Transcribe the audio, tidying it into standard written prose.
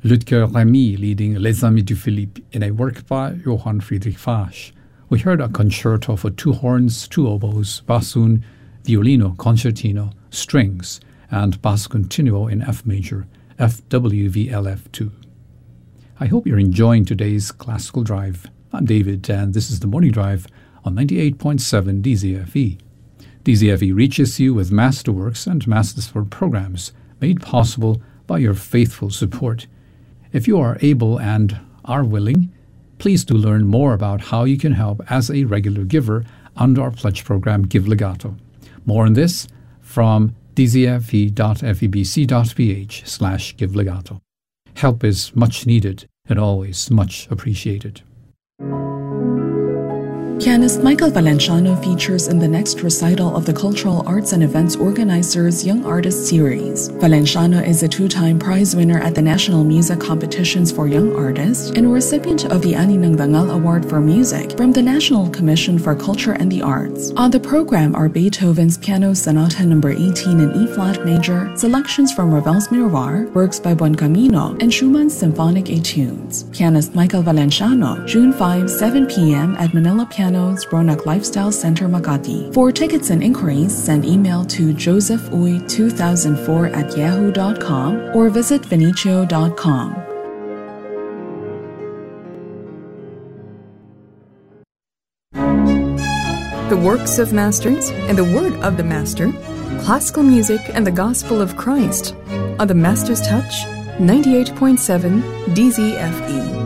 Ludger Remy leading Les Amis du Philippe in a work by Johann Friedrich Fasch. We heard a concerto for two horns, two oboes, bassoon, violino, concertino, strings, and basso continuo in F major, FWVLF2. I hope you're enjoying today's Classical Drive. I'm David, and this is the Morning Drive on 98.7 DZFE. DZFE reaches you with masterworks and masters for programs made possible by your faithful support. If you are able and are willing, please do learn more about how you can help as a regular giver under our pledge program Give Legato. More on this from dzfe.febc.ph/Give Legato. Help is much needed and always much appreciated. Pianist Michael Valenciano features in the next recital of the Cultural Arts and Events Organizers Young Artist Series. Valenciano is a two-time prize winner at the National Music Competitions for Young Artists and a recipient of the Ani ng Dangal Award for Music from the National Commission for Culture and the Arts. On the program are Beethoven's Piano Sonata No. 18 in E-flat major, selections from Ravel's Miroir, works by Buoncamino, and Schumann's Symphonic Etudes. Pianist Michael Valenciano, June 5, 7 p.m. at Manila Piano's Ronak Lifestyle Center, Makati. For tickets and inquiries, send email to josephuy2004@yahoo.com or visit vinicio.com. The works of masters and the word of the master, classical music and the gospel of Christ on the Master's Touch, 98.7 DZFE.